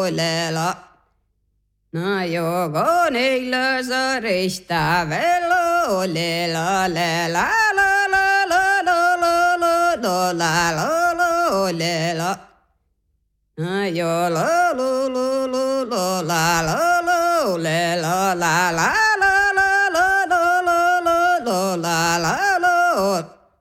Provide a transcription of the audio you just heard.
le la. Na yo go ne la sa re sta ve lo le la le la la la la la la la la la la la le la. Na yo lo lo lo lo lo la lo lo le la la la.